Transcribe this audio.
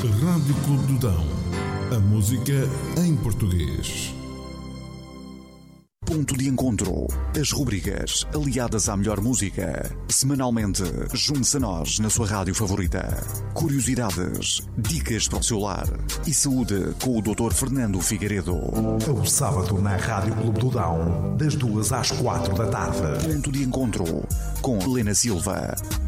Rádio Clube do Dão. A música em português. Ponto de Encontro. As rubricas aliadas à melhor música. Semanalmente, junte-se a nós na sua rádio favorita. Curiosidades, dicas para o seu lar e saúde com o Dr. Fernando Figueiredo. Ao sábado na Rádio Clube do Dão, das 2 às 4 da tarde. Ponto de Encontro com Helena Silva.